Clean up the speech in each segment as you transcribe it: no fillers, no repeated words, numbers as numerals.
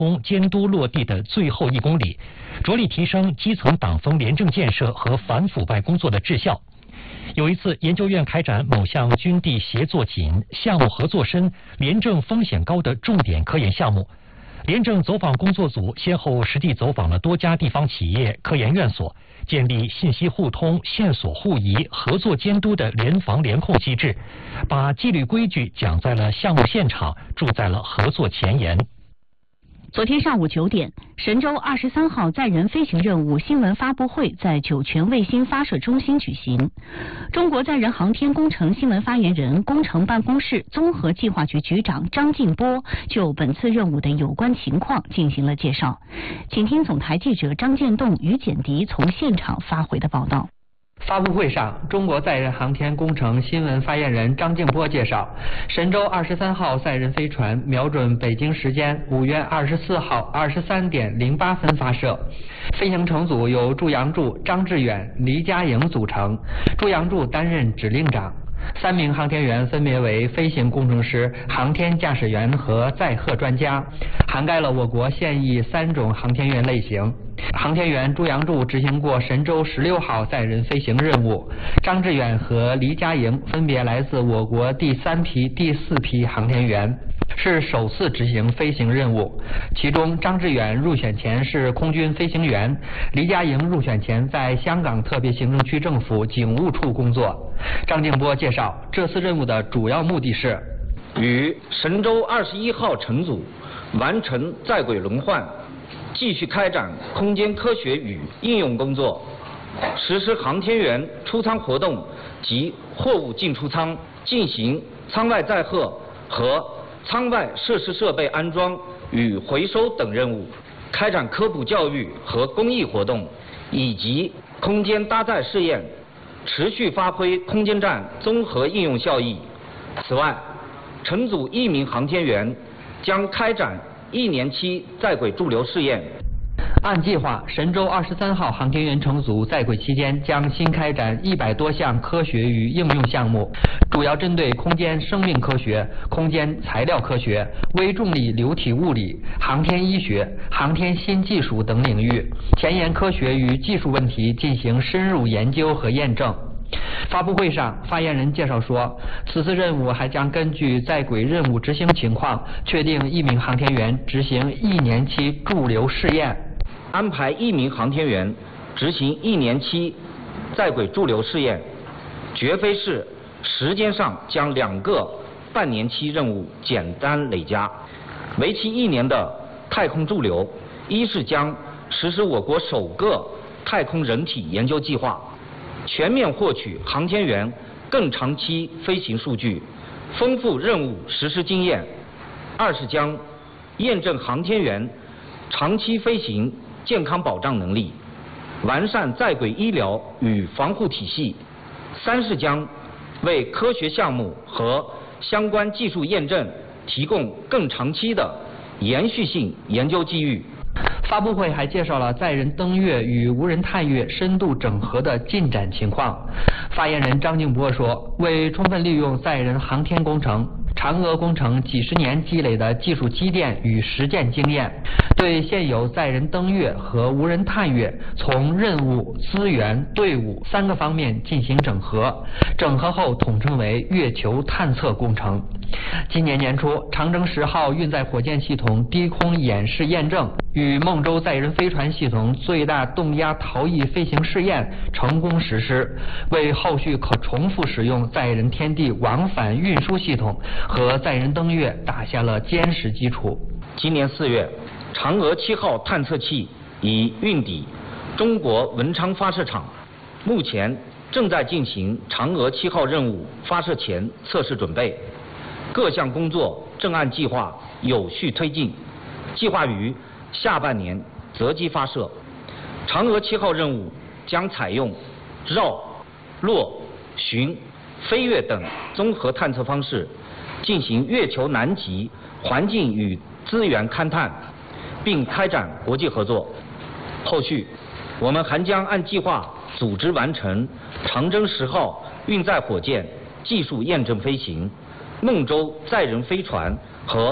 工监督落地的最后1公里，着力提升基层党风廉政建设和反腐败工作的质效。有一次，研究院开展某项军地协作紧、项目合作深、廉政风险高的重点科研项目。廉政走访工作组先后实地走访了多家地方企业、科研院所，建立信息互通、线索互移、合作监督的联防联控机制，把纪律规矩讲在了项目现场，住在了合作前沿。 昨天上午9点，神舟23号载人飞行任务新闻发布会在酒泉卫星发射中心举行。中国载人航天工程新闻发言人、工程办公室综合计划局局长张静波就本次任务的有关情况进行了介绍。请听总台记者张建栋、于简迪从现场发回的报道。 发布会上，中国载人航天工程新闻发言人张静波介绍，神舟23号载人飞船瞄准北京时间5月24号23点08分发射。飞行乘组由祝杨柱、张志远、黎佳莹组成，祝杨柱担任指令长。3名航天员分别为飞行工程师、航天驾驶员和载荷专家，涵盖了我国现役3种航天员类型。航天员朱杨柱执行过神舟16号载人飞行任务，张志远和黎佳莹分别来自我国第3批、第4批航天员，是首次执行飞行任务。其中，张志远入选前是空军飞行员，黎佳莹入选前在香港特别行政区政府警务处工作。张静波介绍，这次任务的主要目的是与神舟21号乘组完成在轨轮换，继续开展空间科学与应用工作，实施航天员出舱活动及货物进出舱，进行舱外载荷和舱外设施设备安装与回收等任务，开展科普教育和公益活动，以及空间搭载试验，持续发挥空间站综合应用效益。此外，乘组1名航天员将开展1年期在轨驻留试验。 按计划，神舟23号航天员乘组在轨期间将新开展100多项科学与应用项目，主要针对空间生命科学、空间材料科学、微重力流体物理、航天医学、航天新技术等领域，前沿科学与技术问题进行深入研究和验证。发布会上，发言人介绍说，此次任务还将根据在轨任务执行情况，确定1名航天员执行1年期驻留试验， 安排1名航天员执行1年期在轨驻留试验，绝非是时间上将2个半年期任务简单累加。为期1年的太空驻留，一是将实施我国首个太空人体研究计划，全面获取航天员更长期飞行数据，丰富任务实施经验；二是将验证航天员长期飞行健康保障能力，完善在轨医疗与防护体系；三是将为科学项目和相关技术验证提供更长期的延续性研究机遇。 发布会还介绍了载人登月与无人探月深度整合的进展情况。发言人张静波说，为充分利用载人航天工程、嫦娥工程几十年积累的技术积淀与实践经验，对现有载人登月和无人探月从任务、资源、队伍3个方面进行整合，整合后统称为月球探测工程。今年年初，长征10号运载火箭系统低空演示验证与孟舟载人飞船系统最大动压逃逸飞行试验成功实施，为后续可重复使用载人天地往返运输系统和载人登月打下了坚实基础。 今年4月，嫦娥7号探测器已运抵中国文昌发射场，目前正在进行嫦娥7号任务发射前测试准备，各项工作正按计划有序推进，计划于下半年择机发射。嫦娥7号任务将采用绕、落、巡、飞跃等综合探测方式，进行月球南极环境与资源勘探，并开展国际合作。后续，我们还将按计划组织完成长征10号运载火箭技术验证飞行、孟舟载人飞船和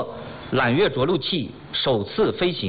揽月着陆器首次飞行。